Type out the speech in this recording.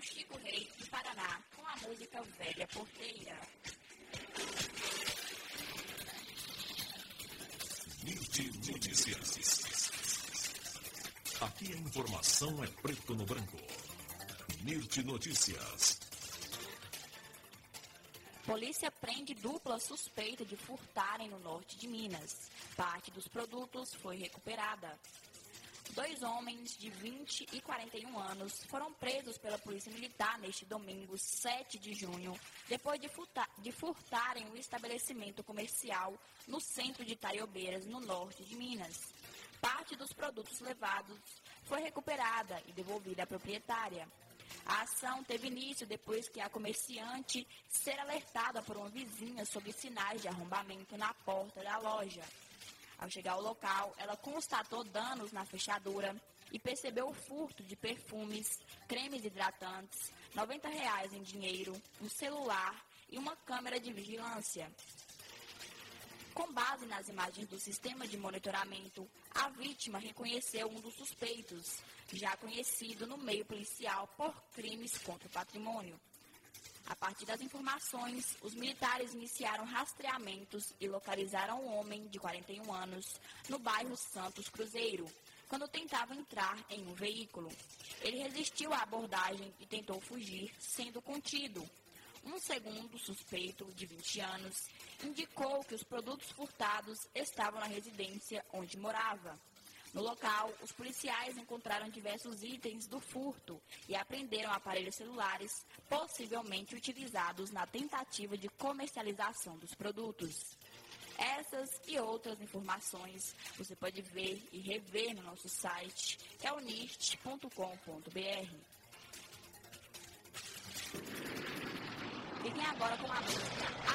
Chico Rei, do Paraná, com a música Velha Porteira. NIRT Notícias. Aqui a informação é preto no branco. NIRT Notícias. Polícia prende dupla suspeita de furtarem no norte de Minas. Parte dos produtos foi recuperada. 2 homens de 20 e 41 anos foram presos pela Polícia Militar neste domingo, 7 de junho, depois de furtarem um estabelecimento comercial no centro de Itaiobeiras, no norte de Minas. Parte dos produtos levados foi recuperada e devolvida à proprietária. A ação teve início depois que a comerciante ser alertada por uma vizinha sobre sinais de arrombamento na porta da loja. Ao chegar ao local, ela constatou danos na fechadura e percebeu o furto de perfumes, cremes hidratantes, R$ 90 em dinheiro, um celular e uma câmera de vigilância. Com base nas imagens do sistema de monitoramento, a vítima reconheceu um dos suspeitos, já conhecido no meio policial por crimes contra o patrimônio. A partir das informações, os militares iniciaram rastreamentos e localizaram um homem de 41 anos no bairro Santos Cruzeiro, quando tentava entrar em um veículo. Ele resistiu à abordagem e tentou fugir, sendo contido. Um segundo suspeito, de 20 anos, indicou que os produtos furtados estavam na residência onde morava. No local, os policiais encontraram diversos itens do furto e apreenderam aparelhos celulares, possivelmente utilizados na tentativa de comercialização dos produtos. Essas e outras informações você pode ver e rever no nosso site, que é o nirt.com.br. Fiquem agora com a música